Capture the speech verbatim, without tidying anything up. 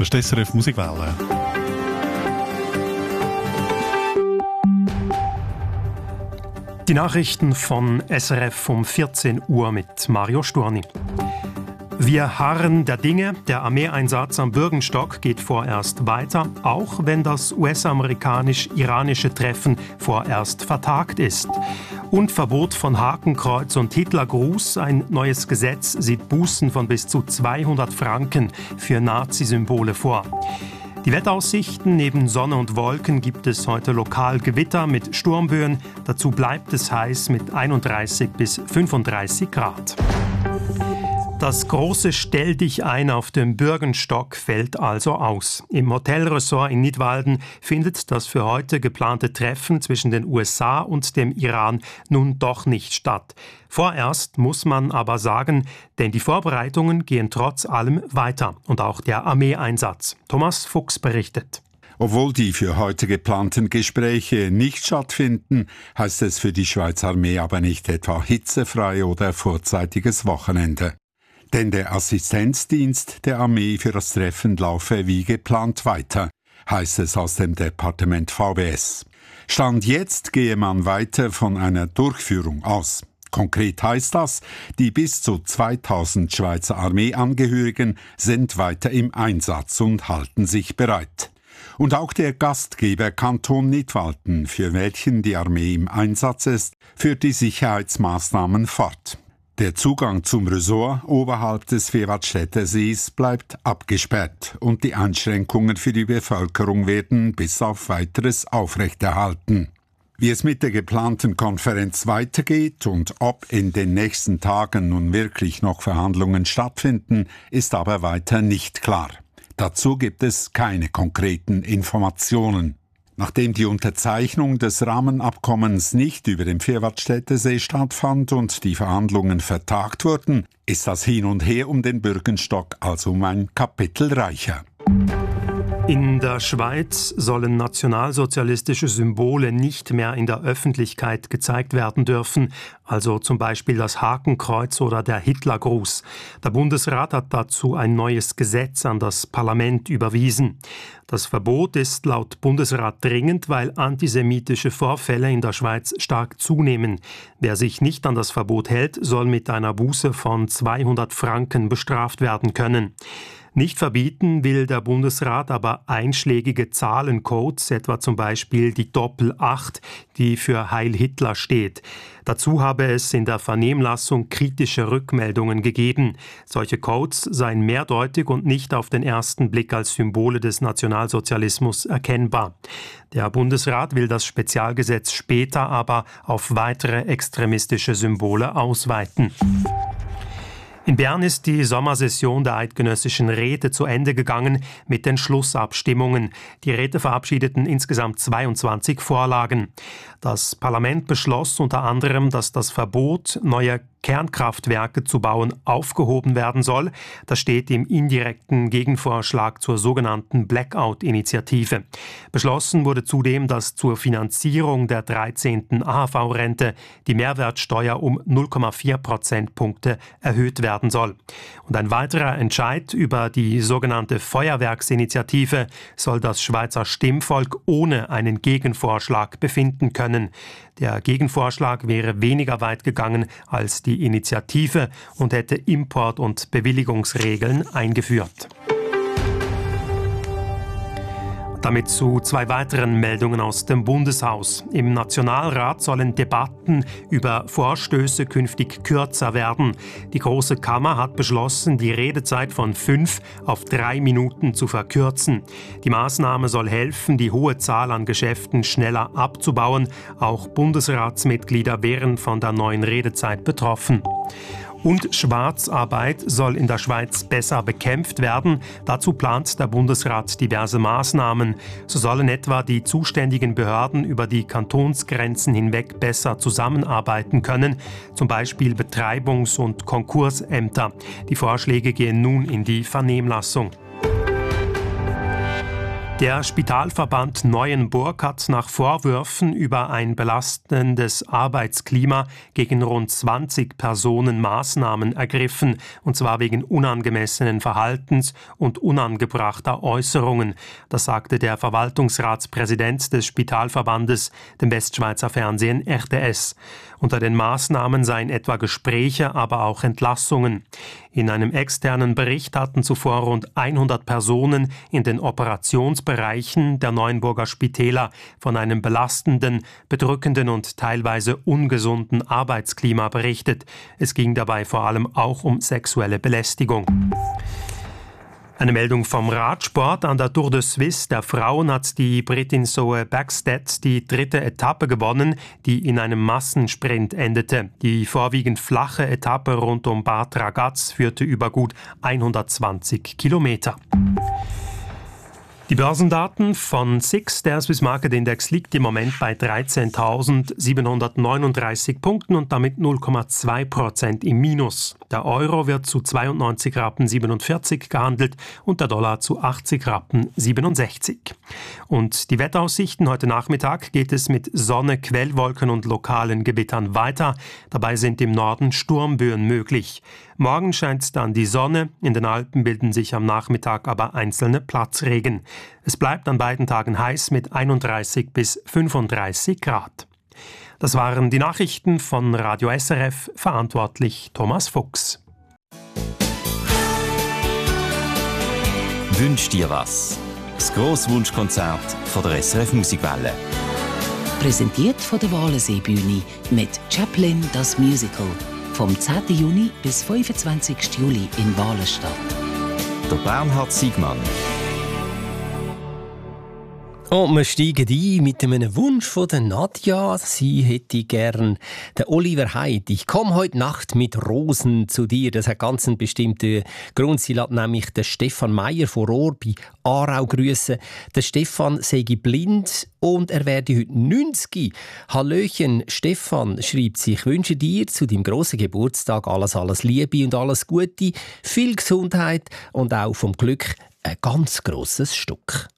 Das ist S R F Musikwelle. Die Nachrichten von S R F um vierzehn Uhr mit Mario Sturni. Wir harren der Dinge. Der Armeeeinsatz am Bürgenstock geht vorerst weiter, auch wenn das U S-amerikanisch-iranische Treffen vorerst vertagt ist. Und Verbot von Hakenkreuz und Hitlergruß. Ein neues Gesetz sieht Bußen von bis zu zweihundert Franken für Nazi-Symbole vor. Die Wetteraussichten: Neben Sonne und Wolken gibt es heute lokal Gewitter mit Sturmböen. Dazu bleibt es heiß mit einunddreißig bis fünfunddreißig Grad. Das große Stell dich ein auf dem Bürgenstock fällt also aus. Im Hotelressort in Nidwalden findet das für heute geplante Treffen zwischen den U S A und dem Iran nun doch nicht statt. Vorerst muss man aber sagen, denn die Vorbereitungen gehen trotz allem weiter und auch der Armeeeinsatz. Thomas Fuchs berichtet. Obwohl die für heute geplanten Gespräche nicht stattfinden, heißt es für die Schweizer Armee aber nicht etwa hitzefrei oder vorzeitiges Wochenende. Denn der Assistenzdienst der Armee für das Treffen laufe wie geplant weiter, heißt es aus dem Departement V B S. Stand jetzt gehe man weiter von einer Durchführung aus. Konkret heißt das, die bis zu zweitausend Schweizer Armeeangehörigen sind weiter im Einsatz und halten sich bereit. Und auch der Gastgeber Kanton Nidwalden, für welchen die Armee im Einsatz ist, führt die Sicherheitsmaßnahmen fort. Der Zugang zum Ressort oberhalb des Vierwaldstätter Sees bleibt abgesperrt und die Einschränkungen für die Bevölkerung werden bis auf Weiteres aufrechterhalten. Wie es mit der geplanten Konferenz weitergeht und ob in den nächsten Tagen nun wirklich noch Verhandlungen stattfinden, ist aber weiter nicht klar. Dazu gibt es keine konkreten Informationen. Nachdem die Unterzeichnung des Rahmenabkommens nicht über den Vierwaldstätter See stattfand und die Verhandlungen vertagt wurden, ist das Hin und Her um den Bürgenstock also um ein Kapitel reicher. In der Schweiz sollen nationalsozialistische Symbole nicht mehr in der Öffentlichkeit gezeigt werden dürfen, also zum Beispiel das Hakenkreuz oder der Hitlergruß. Der Bundesrat hat dazu ein neues Gesetz an das Parlament überwiesen. Das Verbot ist laut Bundesrat dringend, weil antisemitische Vorfälle in der Schweiz stark zunehmen. Wer sich nicht an das Verbot hält, soll mit einer Buße von zweihundert Franken bestraft werden können. Nicht verbieten will der Bundesrat aber einschlägige Zahlencodes, etwa zum Beispiel die Doppel acht, die für Heil Hitler steht. Dazu habe es in der Vernehmlassung kritische Rückmeldungen gegeben. Solche Codes seien mehrdeutig und nicht auf den ersten Blick als Symbole des Nationalsozialismus erkennbar. Der Bundesrat will das Spezialgesetz später aber auf weitere extremistische Symbole ausweiten. In Bern ist die Sommersession der Eidgenössischen Räte zu Ende gegangen mit den Schlussabstimmungen. Die Räte verabschiedeten insgesamt zweiundzwanzig Vorlagen. Das Parlament beschloss unter anderem, dass das Verbot, neue Kernkraftwerke zu bauen, aufgehoben werden soll. Das steht im indirekten Gegenvorschlag zur sogenannten Blackout-Initiative. Beschlossen wurde zudem, dass zur Finanzierung der dreizehnten A H V-Rente die Mehrwertsteuer um null Komma vier Prozentpunkte erhöht werden soll. Und ein weiterer Entscheid über die sogenannte Feuerwerksinitiative soll das Schweizer Stimmvolk ohne einen Gegenvorschlag befinden können. Der Gegenvorschlag wäre weniger weit gegangen als die Initiative und hätte Import- und Bewilligungsregeln eingeführt. Damit zu zwei weiteren Meldungen aus dem Bundeshaus. Im Nationalrat sollen Debatten über Vorstöße künftig kürzer werden. Die Große Kammer hat beschlossen, die Redezeit von fünf auf drei Minuten zu verkürzen. Die Maßnahme soll helfen, die hohe Zahl an Geschäften schneller abzubauen. Auch Bundesratsmitglieder wären von der neuen Redezeit betroffen. Und Schwarzarbeit soll in der Schweiz besser bekämpft werden. Dazu plant der Bundesrat diverse Maßnahmen. So sollen etwa die zuständigen Behörden über die Kantonsgrenzen hinweg besser zusammenarbeiten können, zum Beispiel Betreibungs- und Konkursämter. Die Vorschläge gehen nun in die Vernehmlassung. Der Spitalverband Neuenburg hat nach Vorwürfen über ein belastendes Arbeitsklima gegen rund zwanzig Personen Maßnahmen ergriffen, und zwar wegen unangemessenen Verhaltens und unangebrachter Äußerungen. Das sagte der Verwaltungsratspräsident des Spitalverbandes dem Westschweizer Fernsehen R T S. Unter den Maßnahmen seien etwa Gespräche, aber auch Entlassungen. In einem externen Bericht hatten zuvor rund hundert Personen in den Operationsbereichen der Neuenburger Spitäler von einem belastenden, bedrückenden und teilweise ungesunden Arbeitsklima berichtet. Es ging dabei vor allem auch um sexuelle Belästigung. Eine Meldung vom Radsport. An der Tour de Suisse der Frauen hat die Britin Zoe Bäckstedt die dritte Etappe gewonnen, die in einem Massensprint endete. Die vorwiegend flache Etappe rund um Bad Ragaz führte über gut hundertzwanzig Kilometer. Die Börsendaten von S I X, der Swiss Market Index, liegt im Moment bei dreizehntausendsiebenhundertneununddreißig Punkten und damit null Komma zwei Prozent im Minus. Der Euro wird zu zweiundneunzig Rappen siebenundvierzig gehandelt und der Dollar zu achtzig Rappen siebenundsechzig. Und die Wetteraussichten: Heute Nachmittag geht es mit Sonne, Quellwolken und lokalen Gewittern weiter. Dabei sind im Norden Sturmböen möglich. Morgen scheint dann die Sonne, in den Alpen bilden sich am Nachmittag aber einzelne Platzregen. Es bleibt an beiden Tagen heiß mit einunddreißig bis fünfunddreißig Grad. Das waren die Nachrichten von Radio S R F, verantwortlich Thomas Fuchs. Wünsch dir was? Das grosse Wunschkonzert von der S R F Musikwelle. Präsentiert von der Walensee-Bühne mit Chaplin das Musical. Vom zehnten Juni bis fünfundzwanzigsten Juli in Walenstadt. Der Bernhard Siegmann. Und wir steigen ein mit einem Wunsch von der Nadja. Sie hätte gern den Oliver Heid. Ich komme heute Nacht mit Rosen zu dir. Das hat ganz einen bestimmten Grund. Sie lässt nämlich den Stefan Meier vor Rohr bei Aarau grüssen. Der Stefan sei blind und er werde heute neunzig. Hallöchen, Stefan, schreibt sie. Ich wünsche dir zu deinem grossen Geburtstag alles, alles Liebe und alles Gute, viel Gesundheit und auch vom Glück ein ganz grosses Stück.